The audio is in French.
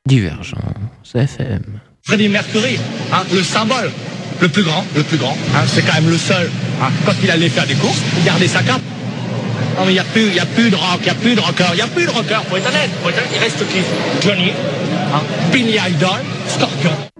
Divergence FM. Freddie Mercury, hein, le symbole, le plus grand, hein, c'est quand même le seul, hein, quand il allait faire des courses, il gardait sa cape. Non mais il y a plus de rock, il y a plus de rocker, faut être honnête, il reste qui? Johnny, hein, Billy Idol, Scorpion.